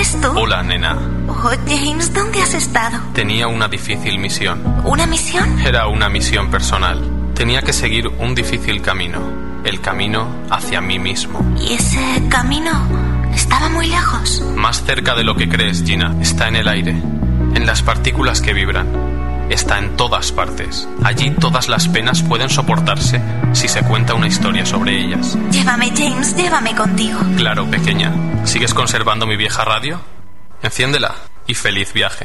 ¿eres tú? Hola, nena. Oh, James, ¿dónde has estado? Tenía una difícil misión. ¿Una misión? Era una misión personal. Tenía que seguir un difícil camino. El camino hacia mí mismo. ¿Y ese camino estaba muy lejos? Más cerca de lo que crees, Gina. Está en el aire, en las partículas que vibran. Está en todas partes. Allí todas las penas pueden soportarse si se cuenta una historia sobre ellas. Llévame, James, llévame contigo. Claro, pequeña. ¿Sigues conservando mi vieja radio? Enciéndela y feliz viaje.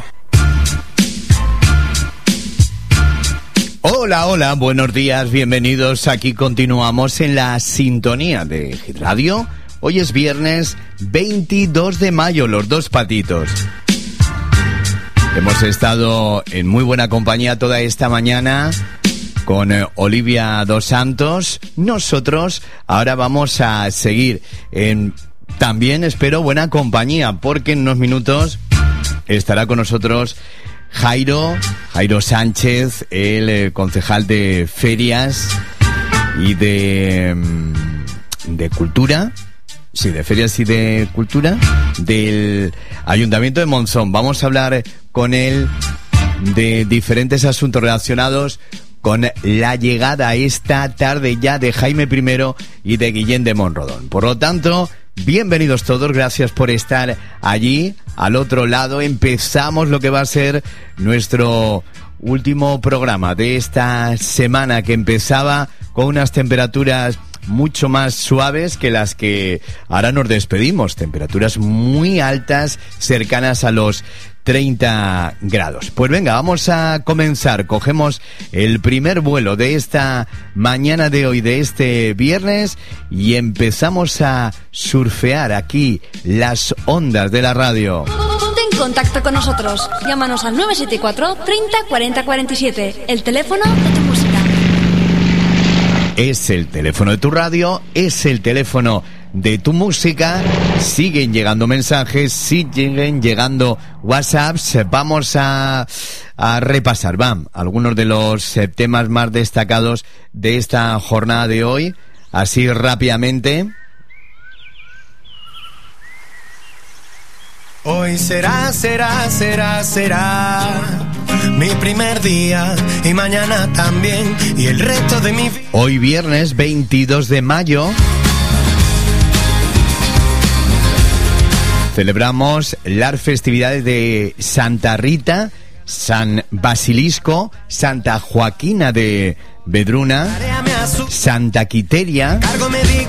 Hola, hola, buenos días, bienvenidos. Aquí continuamos en la sintonía de Hit Radio. Hoy es viernes 22 de mayo, los dos patitos. Hemos estado en muy buena compañía toda esta mañana con Olivia Dos Santos. Nosotros ahora vamos a seguir en también, espero, buena compañía, porque en unos minutos estará con nosotros Jairo Sánchez, el concejal de ferias y de cultura. Sí, de ferias y de cultura del Ayuntamiento de Monzón. Vamos a hablar con él de diferentes asuntos relacionados con la llegada esta tarde ya de Jaime I y de Guillén de Monrodón. Por lo tanto, bienvenidos todos, gracias por estar allí, al otro lado. Empezamos lo que va a ser nuestro último programa de esta semana, que empezaba con unas temperaturas mucho más suaves que las que ahora nos despedimos. Temperaturas muy altas, cercanas a los 30 grados. Pues venga, vamos a comenzar. Cogemos el primer vuelo de esta mañana de hoy, de este viernes, y empezamos a surfear aquí las ondas de la radio. Ponte en contacto con nosotros. Llámanos al 974 30 40 47, el teléfono de tu música. Es el teléfono de tu radio, es el teléfono de tu música. Siguen llegando mensajes, siguen llegando WhatsApps. Vamos a repasar, algunos de los temas más destacados de esta jornada de hoy, así rápidamente. Hoy será mi primer día y mañana también y el resto de mi vida. Hoy viernes 22 de mayo celebramos las festividades de Santa Rita, San Basilisco, Santa Joaquina de Vedruna, Santa Quiteria,